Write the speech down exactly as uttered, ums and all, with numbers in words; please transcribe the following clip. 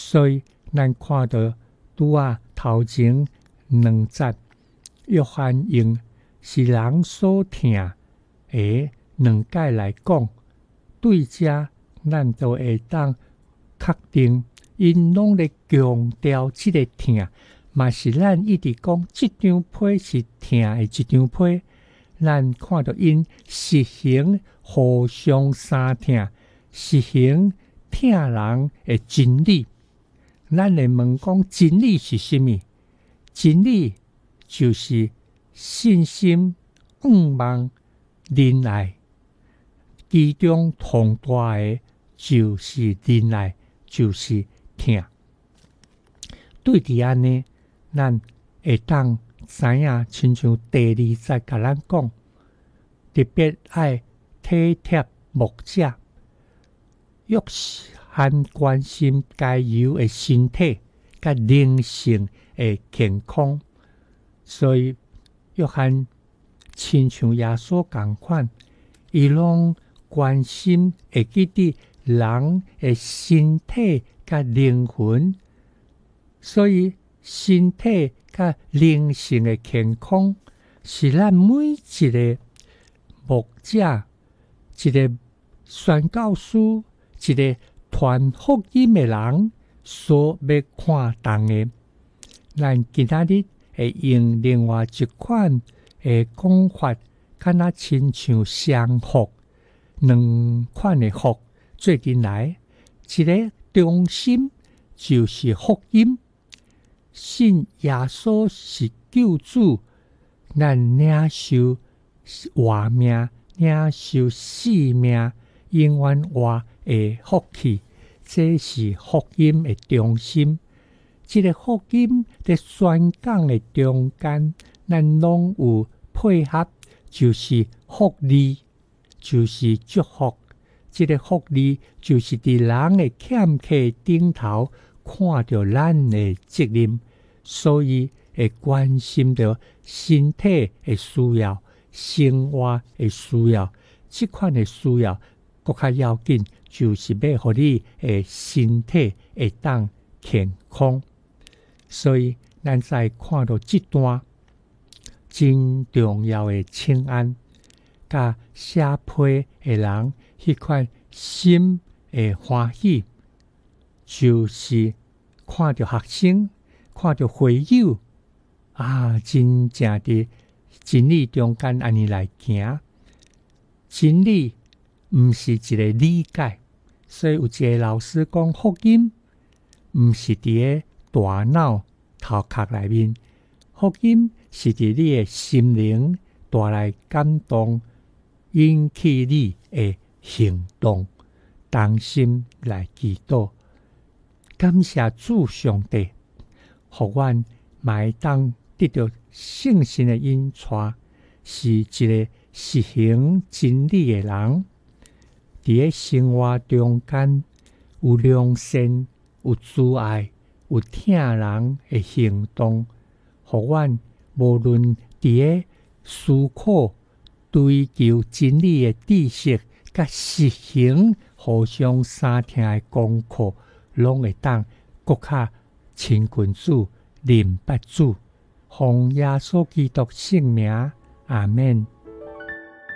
所以咱看到拄啊头前两节，约翰用是人所听的两解来讲，对遮咱就会当确定，因拢咧强调即个听，嘛是咱一直讲即张批是听的一张批。咱看到因实行互相相听，实行听人的真理。咱来问讲真理是什么？真理就是信心、仰望、仁爱，其中同大的就是仁爱，就是听。对伫安尼，咱会当知影，亲像第二节甲咱讲，特别爱体贴牧者，约翰关心该有的身体甲灵性的健康，所以约翰亲像耶稣同款，伊拢关心会记伫人的身体甲灵魂，所以身体甲灵性的健康是咱每一个牧者、一个宣教师、一个传福音的人所要看重的。咱今仔日会用另外一款的讲法，敢若亲像相福，两款的福做进来，一个中心就是福音。信耶稣是救主，咱领受活命，领受生命，永远活的福气，这是福音的中心。这个福音在宣讲的中间，咱拢有配合，就是福利，就是祝福。这个福利就是伫人的欠客顶头看到咱的责任。所以会关心到身体的需要、生活的需要，这款的需要更较要紧，就是要互你的身体会当健康。所以咱在看到这段真重要的请安，甲写批的人迄款心的欢喜，就是看到学生。看到会友啊，真正的真理中间安尼来行，真理毋是一个理解，所以有一个老师讲福音毋是伫个大脑头壳内面，福音是伫你的心灵带来感动，引起你的行动，同心来祈祷，感谢主上帝。互阮买当得到圣神的引带，是一个实行真理的人。伫个生活中间有良善、有慈爱、有疼人的行动，互阮无论伫个思考、追求真理的知识，甲实行互相相听的功课，拢会当更较亲近主、认捌主，奉耶稣基督圣名，阿们。